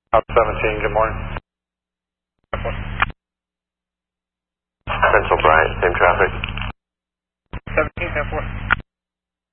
South 17, good morning. Prince O'Brien, same traffic. 17, 10-4.